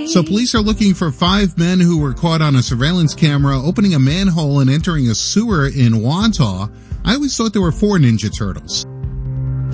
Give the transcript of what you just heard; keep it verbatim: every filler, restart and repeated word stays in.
So police are looking for five men who were caught on a surveillance camera opening a manhole and entering a sewer in Wantagh. I always thought there were four Ninja Turtles.